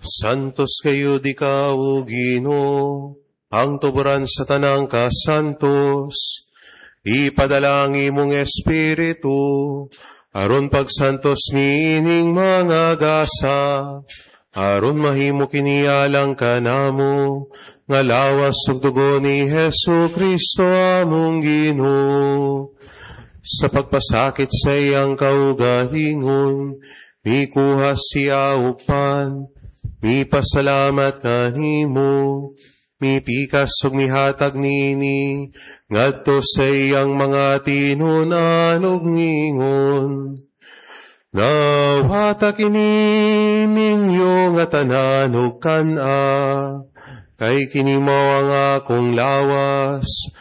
Santos kayo di kaugino, ang tuburan sa tanang kasantos, ipadala ang imong espiritu, aron pagsantos ni ining mga gasa, aron mahimo kinialang kanamo, nga lawas ug dugo ni Hesu Kristo among Ginoo. Sa pagpasakit sa iyang kaugalingon, mikuha siya upan, mipasalamat kanimo, mipikas ug mihatag nini, ngadto sa iyang mga tinunan ug ngingon. Nawata kini ninyo nga tanan ug kan-a, kay kini mao ang akong lawas,